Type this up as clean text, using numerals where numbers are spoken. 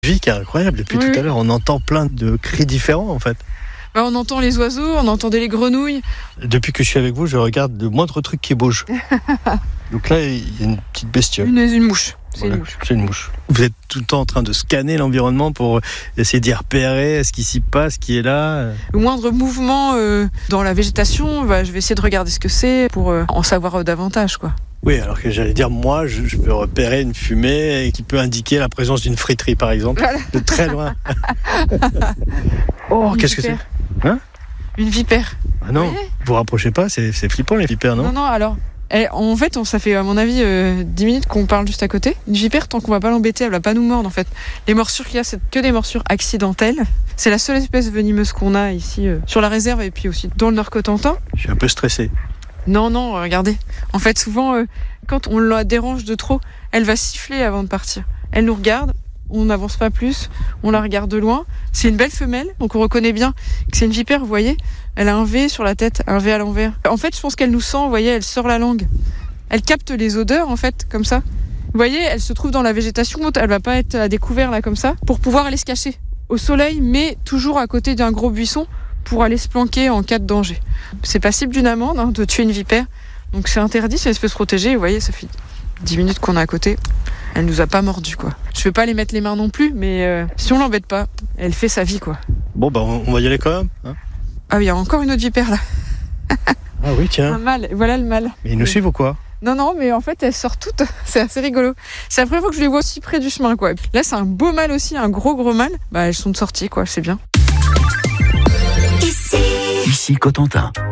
Vie qui est incroyable. Depuis tout à l'heure, on entend plein de cris différents en fait. Bah, on entend les oiseaux, on entendait les grenouilles. Depuis que je suis avec vous, je regarde le moindre truc qui bouge. Donc là, il y a une petite bestiole. Une mouche. Voilà, c'est une mouche. Vous êtes tout le temps en train de scanner l'environnement pour essayer d'y repérer ce qui s'y passe, ce qui est là. Le moindre mouvement dans la végétation, je vais essayer de regarder ce que c'est pour en savoir davantage, quoi. Oui, alors que j'allais dire, moi, je peux repérer une fumée qui peut indiquer la présence d'une friterie, par exemple, voilà. De très loin. Oh, qu'est-ce que c'est ? Hein ? Une vipère. Ah non, vous rapprochez pas, c'est flippant les vipères, non ? Non, alors... en fait, ça fait à mon avis 10 minutes qu'on parle juste à côté. Une vipère, tant qu'on va pas l'embêter, elle va pas nous mordre en fait. Les morsures qu'il y a, c'est que des morsures accidentelles. C'est la seule espèce venimeuse qu'on a ici sur la réserve et puis aussi dans le Nord-Cotentin. Je suis un peu stressé. Non, regardez. En fait, souvent, quand on la dérange de trop, elle va siffler avant de partir. Elle nous regarde, on n'avance pas plus, on la regarde de loin. C'est une belle femelle, donc on reconnaît bien que c'est une vipère, vous voyez. Elle a un V sur la tête, un V à l'envers. En fait, je pense qu'elle nous sent, vous voyez, elle sort la langue. Elle capte les odeurs, en fait, comme ça. Vous voyez, elle se trouve dans la végétation, elle va pas être à découvert, là, comme ça, pour pouvoir aller se cacher au soleil, mais toujours à côté d'un gros buisson pour aller se planquer en cas de danger. C'est passible d'une amende, de tuer une vipère. Donc c'est interdit, c'est une espèce protégée. Vous voyez, ça fait 10 minutes qu'on est à côté. Elle nous a pas mordu, quoi. Je vais pas aller mettre les mains non plus, mais si on l'embête pas, elle fait sa vie, quoi. Bon, on va y aller quand même, hein. Ah oui, il y a encore une autre vipère, là. Ah oui, tiens. Un mâle, voilà le mâle. Mais ils nous suivent ou quoi ? Non, mais en fait, elles sortent toutes. C'est assez rigolo. C'est la première fois que je les vois aussi près du chemin, quoi. Là, c'est un beau mâle aussi, un gros mâle. Elles sont sorties, quoi, c'est bien. Ici Cotentin.